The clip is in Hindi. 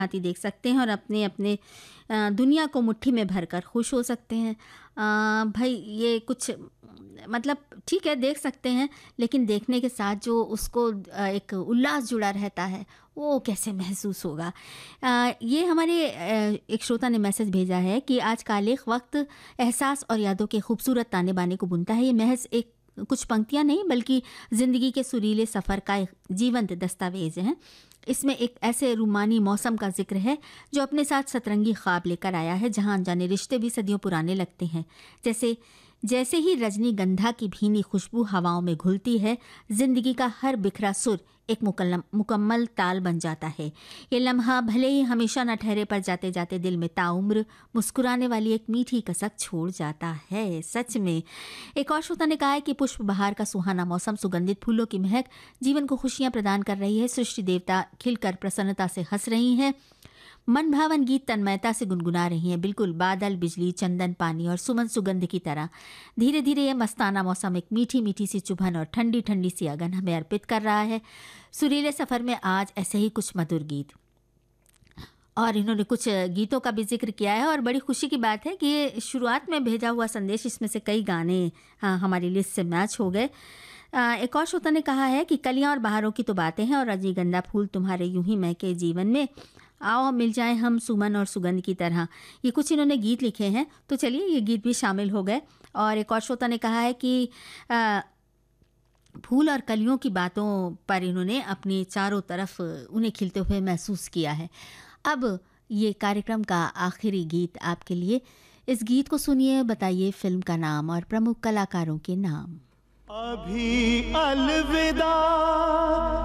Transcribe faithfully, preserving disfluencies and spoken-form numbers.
भांति देख सकते हैं और अपने अपने अ, दुनिया को मुट्ठी में भरकर खुश हो सकते हैं। अ, भाई ये कुछ मतलब ठीक है देख सकते हैं, लेकिन देखने के साथ जो उसको अ, एक उल्लास जुड़ा रहता है वो कैसे महसूस होगा। अ, ये हमारे अ, एक श्रोता ने मैसेज भेजा है कि आज कालिख वक्त एहसास और यादों के खूबसूरत ताने बाने को बुनता है। ये महज एक कुछ पंक्तियां नहीं बल्कि ज़िंदगी के सुरीले सफ़र का एक जीवंत दस्तावेज है। इसमें एक ऐसे रूमानी मौसम का जिक्र है जो अपने साथ सतरंगी ख्वाब लेकर आया है, जहां अनजाने रिश्ते भी सदियों पुराने लगते हैं। जैसे जैसे ही रजनीगंधा की भीनी खुशबू हवाओं में घुलती है, जिंदगी का हर बिखरा सुर एक मुकल्लम मुकम्मल ताल बन जाता है। ये लम्हा भले ही हमेशा न ठहरे, पर जाते जाते दिल में ताउम्र मुस्कुराने वाली एक मीठी कसक छोड़ जाता है। सच में। एक और श्रोता ने कहा है कि पुष्प बहार का सुहाना मौसम, सुगंधित फूलों की महक जीवन को खुशियां प्रदान कर रही है। सृष्टि देवता खिलकर प्रसन्नता से हंस रही हैं। मन भावन गीत तन्मयता से गुनगुना रही हैं। बिल्कुल बादल, बिजली, चंदन, पानी और सुमन सुगंध की तरह धीरे धीरे ये मस्ताना मौसम एक मीठी मीठी सी चुभन और ठंडी ठंडी सी अगन हमें अर्पित कर रहा है। सुरीले सफ़र में आज ऐसे ही कुछ मधुर गीत, और इन्होंने कुछ गीतों का भी जिक्र किया है। और बड़ी खुशी की बात है कि ये शुरुआत में भेजा हुआ संदेश, इसमें से कई गाने हाँ, हमारी लिस्ट से मैच हो गए। अ, एक और श्रोता ने कहा है कि कलियां और बहारों की तो बातें हैं, और रजनीगंधा फूल तुम्हारे यूं ही महके जीवन में, आओ मिल जाएं हम सुमन और सुगंध की तरह। ये कुछ इन्होंने गीत लिखे हैं, तो चलिए ये गीत भी शामिल हो गए। और एक और श्रोता ने कहा है कि आ, फूल और कलियों की बातों पर इन्होंने अपनी चारों तरफ उन्हें खिलते हुए महसूस किया है। अब ये कार्यक्रम का आखिरी गीत आपके लिए। इस गीत को सुनिए, बताइए फिल्म का नाम और प्रमुख कलाकारों के नाम। अभी अलविदा।